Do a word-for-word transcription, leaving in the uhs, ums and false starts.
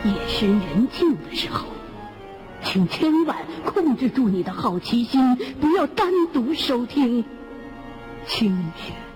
夜深人静的时候，请千万控制住你的好奇心，不要单独收听清雪。